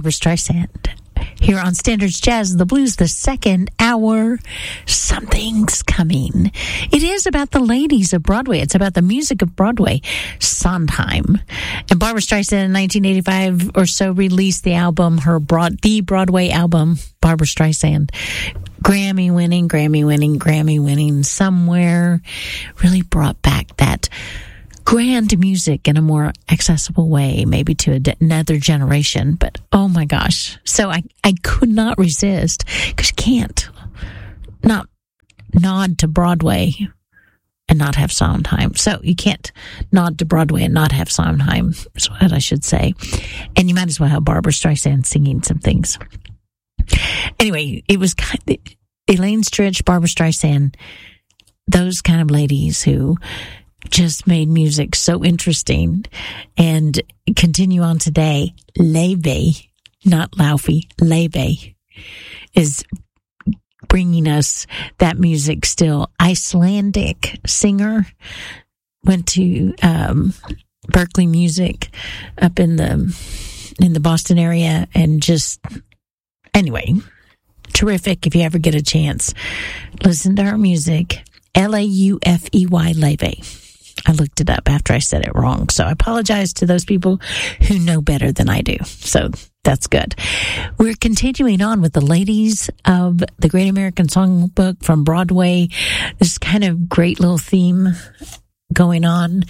Barbra Streisand. Here on Standards Jazz, the Blues, the second hour, Something's Coming. It is about the ladies of Broadway. It's about the music of Broadway, Sondheim. And Barbra Streisand in 1985 or so released the album, the Broadway album, Barbra Streisand. Grammy winning, Somewhere. Really brought back that grand music in a more accessible way, maybe to another generation. But oh my gosh. So I could not resist, because you can't not nod to Broadway and not have Sondheim. So you can't nod to Broadway and not have Sondheim, is what I should say. And you might as well have Barbra Streisand singing some things. Anyway, it was Elaine Stritch, Barbra Streisand, those kind of ladies who just made music so interesting and continue on today. Laufey, not Laufey, Laufey is bringing us that music still. Icelandic singer, went to Berkeley Music up in the Boston area, and just, anyway, terrific. If you ever get a chance, listen to her music. Laufey, Laufey. I looked it up after I said it wrong, so I apologize to those people who know better than I do. So that's good. We're continuing on with the ladies of the Great American Songbook from Broadway. This kind of great little theme going on.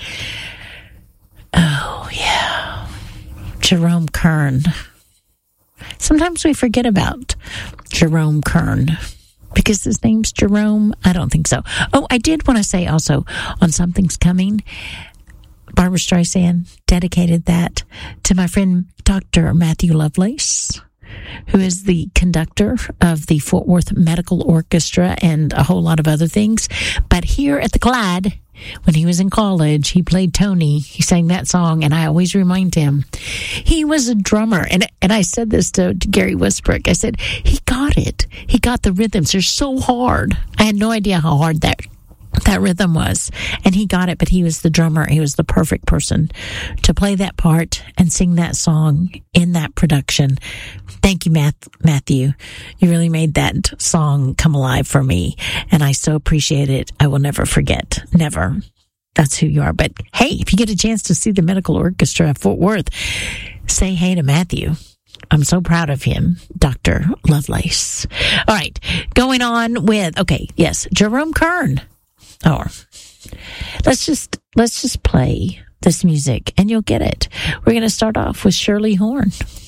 Oh, yeah. Jerome Kern. Sometimes we forget about Jerome Kern, because his name's Jerome. I don't think so. Oh, I did want to say also on Something's Coming, Barbra Streisand dedicated that to my friend Dr. Matthew Lovelace, who is the conductor of the Fort Worth Medical Orchestra and a whole lot of other things. But here at the Clyde, when he was in college, he played Tony. He sang that song, and I always remind him he was a drummer. And I said this to Gary Westbrook. I said, he got it. He got the rhythms. They're so hard. I had no idea how hard that rhythm was. And he got it, but he was the drummer. He was the perfect person to play that part and sing that song in that production. Thank you, Matthew. You really made that song come alive for me, and I so appreciate it. I will never forget. Never. That's who you are. But hey, if you get a chance to see the Medical Orchestra at Fort Worth, say hey to Matthew. I'm so proud of him, Dr. Lovelace. All right, going on with, Jerome Kern. Or let's just play this music and you'll get it. We're going to start off with Shirley Horn.